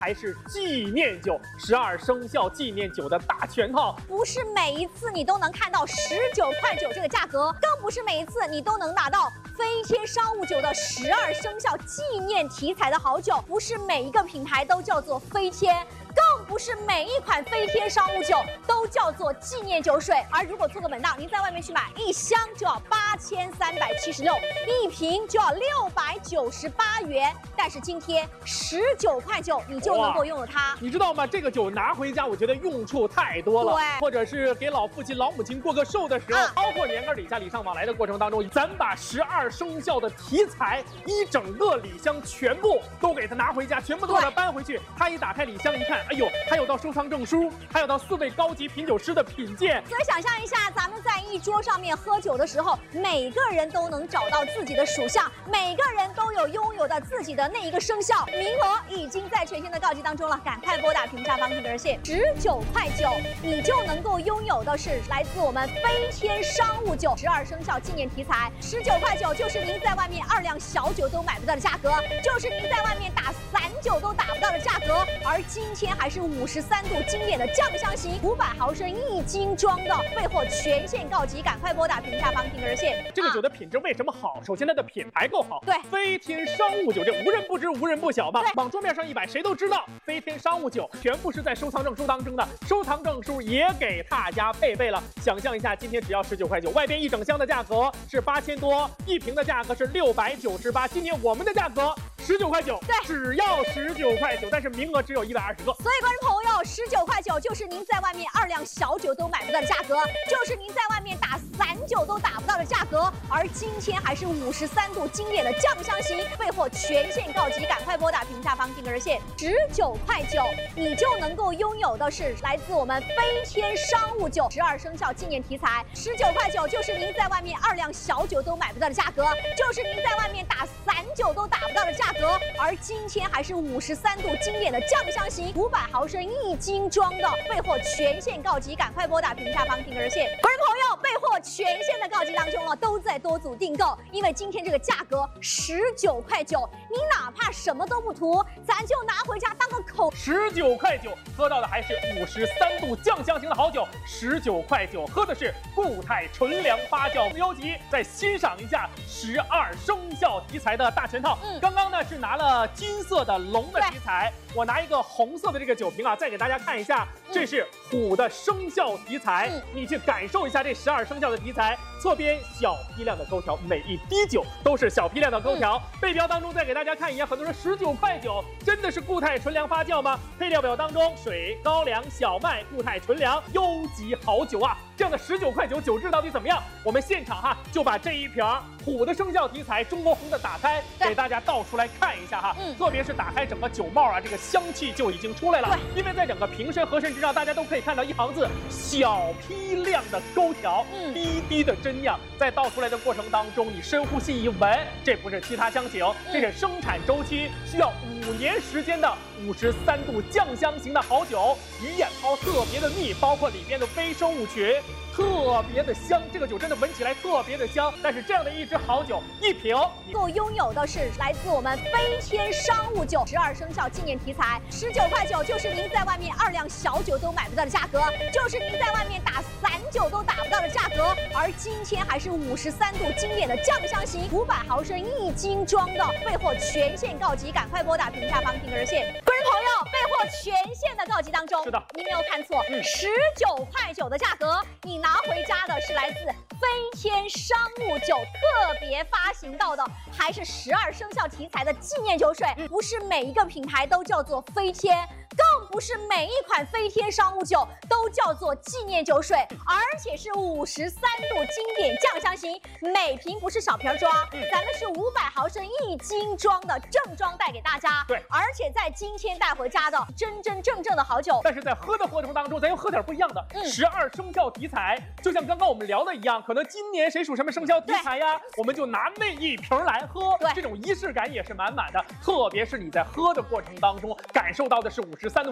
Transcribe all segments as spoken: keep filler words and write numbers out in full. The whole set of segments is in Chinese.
还是纪念酒，十二生肖纪念酒的大全套。 不是每一次你都能看到十九块九这个价格，更不是每一次你都能拿到飞天商务酒的十二生肖纪念题材的好酒。不是每一个品牌都叫做飞天，更不是每一款飞天商务酒都叫做纪念酒水。而如果做个本档，您在外面去买一箱就要八千三百七十六，一瓶就要六百九十八元。但是今天十九块九，你就能够拥有它。 你知道吗？这个酒拿回家，我觉得用处太多了。 对， 或者是给老父亲、老母亲过个寿的时候，啊、包括年根礼下、礼尚往来的过程当中，咱把十二生肖的题材一整个礼箱全部都给他拿回家，全部都给他搬回去。他一打开礼箱一看，哎呦，还有到收藏证书，还有到四位高级品酒师的品鉴。 所以想象一下，咱们在一桌上面喝酒的时候，每个人都能找到自己的属相，每个人都有拥有的自己的那一个生肖。名额已经在全线的告急当中了，赶快拨打屏幕下方这个热线，十九块九，你就能够拥有的是来自我们飞天商务酒十二生肖纪念题材。十九块九就是您在外面二两小酒都买不到的价格，就是您在外面打散酒都打不到的价格。而今天还是五十三度经典的酱香型，五百毫升一斤装的，备货全线告急，赶快拨打屏幕下方听个热线。 这个酒的品质为什么好？首先它的品牌够好， 对， 飞天商务酒这无人不知无人不晓吧？往桌面上一摆，谁都知道飞天商务酒全部是在收藏证书当中的，收藏证书也给大家配备了。想象一下，今天只要十九块九，外边一整箱的价格是八千多，一瓶的价格是六百九十八，今天我们的价格十九块九， 对， 只要十九块九，但是名额只有一百二十个。 所以观众朋友，十九块九就是您在外面二两小酒都买不到的价格，就是您在外面打散酒都打不到的价格。而今天还是五十三度经典的酱香型，备货全线告急，赶快拨打屏幕下方订个热线，十九块九，你就能够拥有的是来自我们飞天商务酒十二生肖纪念题材。十九块九就是您在外面二两小酒都买不到的价格，就是您在外面打散酒都打不到的价格。而今天还是五十三度经典的酱香型，五百毫升一斤装的，备货全线告急，赶快拨打屏幕下方订个热线。观众朋友，备货全线的告急当中了，都在多组订购，因为今天这个价格十九块九，你哪怕什么都不涂，咱就拿回家当个口。 十九块九，喝到的还是五十三度酱香型的好酒。十九块九，喝的是固态纯粮发酵无忧级。再欣赏一下十二生肖题材的大全套。嗯，刚刚呢是拿了金色的龙的题材，我拿一个红色的这个酒瓶啊，再给大家看一下，这是虎的生肖题材。嗯，你去感受一下这十二生肖的题材。侧边小批量的勾条，每一滴酒都是小批量的勾条。嗯、背标当中再给大家看一眼，很多人十九块九，真的是固态纯粮发酵吗？配料表当中，水、高粱、小麦、固态纯粮，优级好酒啊！这样的十九块九酒质到底怎么样？我们现场哈就把这一瓶虎的生肖题材中国红的打开，给大家倒出来看一下哈。嗯，特别是打开整个酒帽啊，这个香气就已经出来了。对，因为在整个瓶身、盒身之上，大家都可以看到一行字：小批量的勾条，嗯，滴滴的真酿。在倒出来的过程当中，你深呼吸一闻，这不是其他香型，这是生产周期需要五年时间的五十三度酱香型的好酒，鱼眼泡特别的密，包括里边的微生物群。特别的香，这个酒真的闻起来特别的香。但是这样的一支好酒，一瓶能够拥有的是来自我们飞天商务酒十二生肖纪念题材，十九块九就是您在外面二两小酒都买不到的价格，就是您在外面打散酒都打不到的价格。而今天还是五十三度经典的酱香型，五百毫升一斤装的，备货全线告急，赶快拨打屏幕下方订个热线。观众朋友，备货全线的告急当中， 是的， 您没有看错，十九块九的价格，你拿回家的是来自飞天商务酒特别发行到的，还是十二生肖题材的纪念酒水。不是每一个品牌都叫做飞天，更不是每一款飞天商务酒都叫做纪念酒水，而且是五十三度经典酱香型，每瓶不是小瓶装，嗯、咱们是五百毫升一斤装的正装带给大家。 对， 而且在今天带回家的真真正正的好酒。 但是在喝的过程当中，咱又喝点不一样的。十二生肖题材，就像刚刚我们聊的一样，可能今年谁属什么生肖题材呀，我们就拿那一瓶来喝。对，这种仪式感也是满满的。特别是你在喝的过程当中，感受到的是五十三度酱。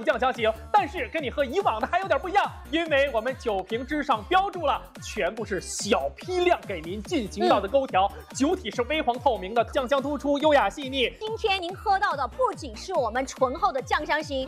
酱香型，但是跟你喝以往的还有点不一样，因为我们酒瓶之上标注了全部是小批量给您进行到的勾调，嗯、酒体是微黄透明的，酱香突出，优雅细腻。 今天您喝到的不仅是我们醇厚的酱香型。